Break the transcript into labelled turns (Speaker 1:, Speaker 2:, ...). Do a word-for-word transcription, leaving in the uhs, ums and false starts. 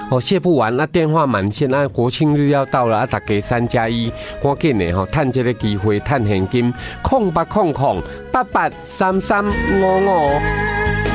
Speaker 1: 哦，谢不完，那电话满线，那国庆日要到了，啊，大家三加一，赶紧的吼，趁这个机会，趁现金，空八空空八八三三五五。